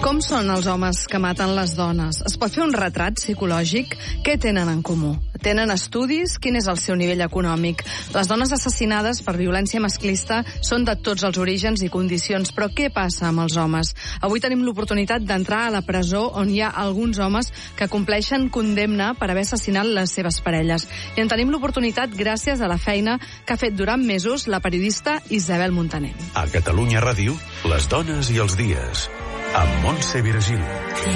Com són els homes que maten les dones? Es pot fer un retrat psicològic? Què tenen en comú? Tenen estudis? Quin és el seu nivell econòmic? Les dones assassinades per violència masclista són de tots els orígens i condicions, però què passa amb els homes? Avui tenim l'oportunitat d'entrar a la presó on hi ha alguns homes que compleixen condemna per haver assassinat les seves parelles. I en tenim l'oportunitat gràcies a la feina que ha fet durant mesos la periodista Isabel Montaner. A Catalunya Ràdio, les dones i els dies, amb Montse Virgili.